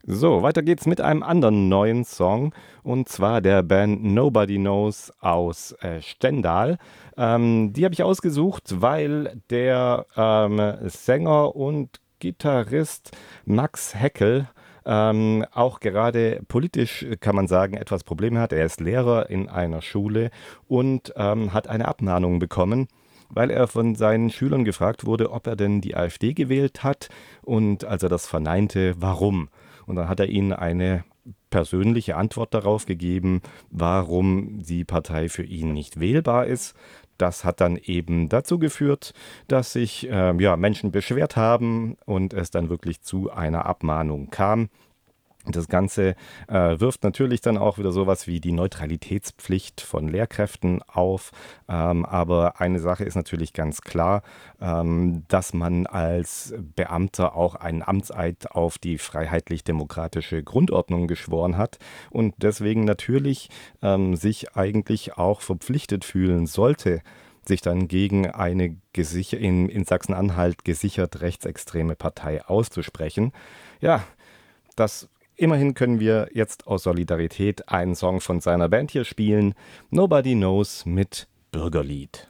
So, weiter geht's mit einem anderen neuen Song und zwar der Band Nobody Knows aus Stendal. Die habe ich ausgesucht, weil der Sänger und Gitarrist Max Heckel auch gerade politisch, kann man sagen, etwas Probleme hat. Er ist Lehrer in einer Schule und hat eine Abmahnung bekommen, weil er von seinen Schülern gefragt wurde, ob er denn die AfD gewählt hat und als er das verneinte, warum. Und dann hat er ihnen eine persönliche Antwort darauf gegeben, warum die Partei für ihn nicht wählbar ist. Das hat dann eben dazu geführt, dass sich ja, Menschen beschwert haben und es dann wirklich zu einer Abmahnung kam. Das Ganze wirft natürlich dann auch wieder sowas wie die Neutralitätspflicht von Lehrkräften auf. Aber eine Sache ist natürlich ganz klar, dass man als Beamter auch einen Amtseid auf die freiheitlich-demokratische Grundordnung geschworen hat und deswegen natürlich sich eigentlich auch verpflichtet fühlen sollte, sich dann gegen eine in Sachsen-Anhalt gesichert rechtsextreme Partei auszusprechen. Ja, das immerhin können wir jetzt aus Solidarität einen Song von seiner Band hier spielen. Nobody Knows mit Bürgerlied.